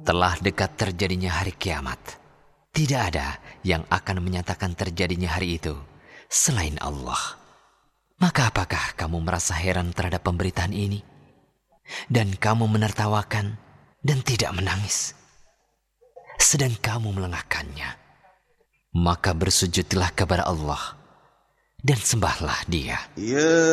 Telah dekat terjadinya hari kiamat. Tidak ada yang akan menyatakan terjadinya hari itu selain Allah. Maka apakah kamu merasa heran terhadap pemberitaan ini? Dan kamu menertawakan dan tidak menangis, sedang kamu melengahkannya. Maka bersujudlah kepada Allah dan sembahlah Dia.